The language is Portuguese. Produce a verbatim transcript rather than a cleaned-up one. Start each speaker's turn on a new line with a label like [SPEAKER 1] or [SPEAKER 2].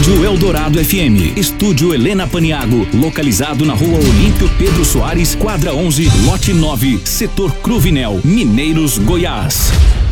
[SPEAKER 1] Rádio Eldorado F M. Estúdio Helena Paniago, localizado na Rua Olímpio Pedro Soares, quadra onze, lote nove, setor Cruvinel, Mineiros, Goiás.